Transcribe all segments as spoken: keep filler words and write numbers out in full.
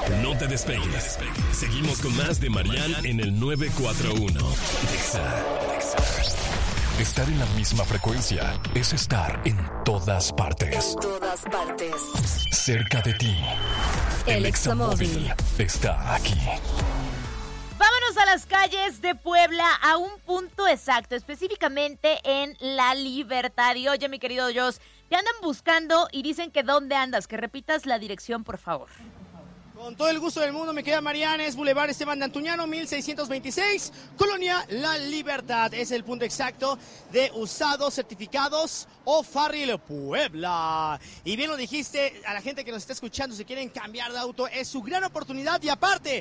No te despegues. Seguimos con más de Mariana en el nueve cuatro uno. Estar en la misma frecuencia es estar en todas partes. En todas partes. Cerca de ti. El Examóvil está aquí. Vámonos a las calles de Puebla a un punto exacto, específicamente en La Libertad. Y oye, mi querido Jos, te andan buscando y dicen que ¿dónde andas? Que repitas la dirección, por favor. Con todo el gusto del mundo, me queda Mariana, es Boulevard Esteban de Antuñano, mil seiscientos veintiséis, Colonia La Libertad. Es el punto exacto de usados certificados O'Farrill Puebla. Y bien lo dijiste, a la gente que nos está escuchando, si quieren cambiar de auto, es su gran oportunidad. Y aparte,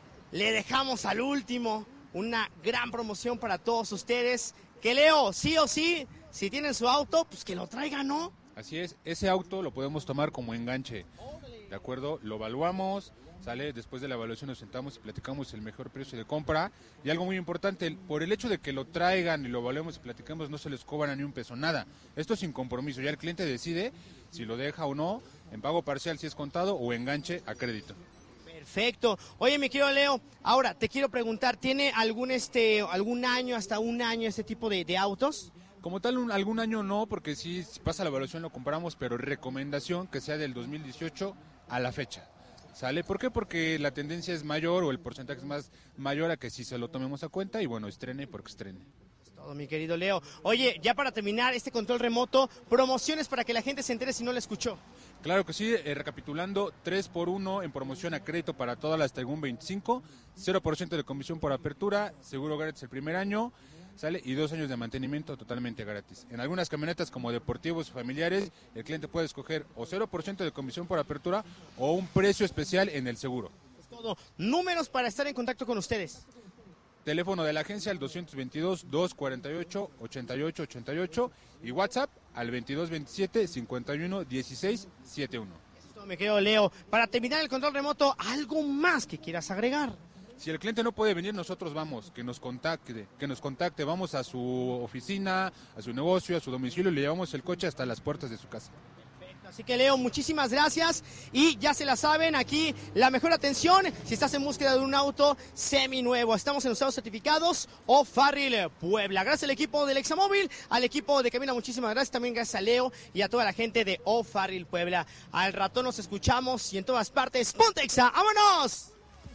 le dejamos al último una gran promoción para todos ustedes. Que Leo, sí o sí, si tienen su auto, pues que lo traigan, ¿no? Así es, ese auto lo podemos tomar como enganche. ¿De acuerdo? Lo evaluamos, sale, después de la evaluación nos sentamos y platicamos el mejor precio de compra. Y algo muy importante, por el hecho de que lo traigan y lo evaluemos y platicamos, no se les cobra ni un peso, nada. Esto sin compromiso, ya el cliente decide si lo deja o no, en pago parcial si es contado o enganche a crédito. Perfecto. Oye, mi querido Leo, ahora te quiero preguntar, ¿tiene algún este algún año, hasta un año este tipo de, de autos? Como tal, un, algún año no, porque si pasa la evaluación lo compramos, pero recomendación que sea del dos mil dieciocho a la fecha. ¿Sale? ¿Por qué? Porque la tendencia es mayor o el porcentaje es más mayor a que si se lo tomemos a cuenta y bueno, estrene porque estrene. Es todo, mi querido Leo. Oye, ya para terminar este control remoto, promociones para que la gente se entere si no la escuchó. Claro que sí, eh, recapitulando, tres por uno en promoción a crédito para todas las Tegún veinticinco, cero por ciento de comisión por apertura, seguro gratis el primer año, ¿sale? Y dos años de mantenimiento totalmente gratis. En algunas camionetas como deportivos y familiares, el cliente puede escoger o cero por ciento de comisión por apertura o un precio especial en el seguro. Es todo. Números para estar en contacto con ustedes. Teléfono de la agencia al doscientos veintidós, doscientos cuarenta y ocho, ochenta y ocho ochenta y ocho y WhatsApp al veintidós veintisiete, cincuenta y uno dieciséis setenta y uno. Eso es todo, mi querido Leo. Para terminar el control remoto, ¿algo más que quieras agregar? Si el cliente no puede venir, nosotros vamos, que nos contacte, que nos contacte, vamos a su oficina, a su negocio, a su domicilio y le llevamos el coche hasta las puertas de su casa. Perfecto, así que Leo, muchísimas gracias y ya se la saben, aquí la mejor atención si estás en búsqueda de un auto seminuevo. Estamos en usados certificados O'Farrill Puebla. Gracias al equipo del Examóvil, al equipo de Cabina, muchísimas gracias, también gracias a Leo y a toda la gente de O'Farrill Puebla. Al rato nos escuchamos y en todas partes, ¡ponte Exa! ¡Vámonos!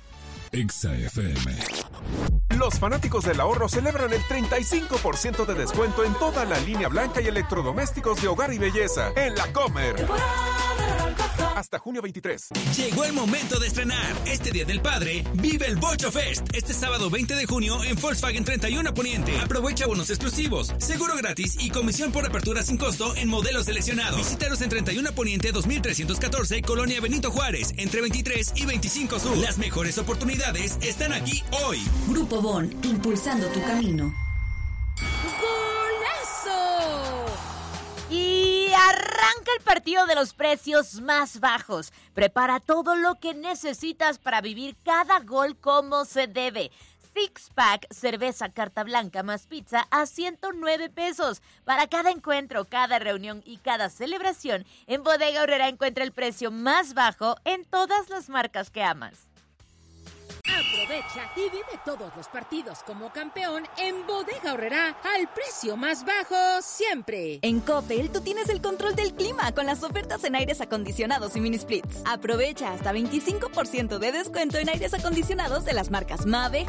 Exa F M. Los fanáticos del ahorro celebran el treinta y cinco por ciento de descuento en toda la línea blanca y electrodomésticos de hogar y belleza en La Comer. Hasta junio veintitrés. Llegó el momento de estrenar. Este Día del Padre, vive el Bocho Fest. Este sábado veinte de junio en Volkswagen treinta y uno Poniente. Aprovecha bonos exclusivos, seguro gratis y comisión por apertura sin costo en modelos seleccionados. Visítanos en treinta y uno Poniente dos mil trescientos catorce, Colonia Benito Juárez, entre veintitrés y veinticinco Sur. Las mejores oportunidades están aquí hoy. Grupo Bon, impulsando tu camino. ¡Golazo! Y arranca el partido de los precios más bajos. Prepara todo lo que necesitas para vivir cada gol como se debe. Six Pack, cerveza carta blanca más pizza a ciento nueve pesos. Para cada encuentro, cada reunión y cada celebración, en Bodega Aurrerá encuentra el precio más bajo en todas las marcas que amas. Aprovecha y vive todos los partidos como campeón en Bodega Aurrerá al precio más bajo siempre. En Coppel, tú tienes el control del clima con las ofertas en aires acondicionados y mini splits. Aprovecha hasta veinticinco por ciento de descuento en aires acondicionados de las marcas Mave,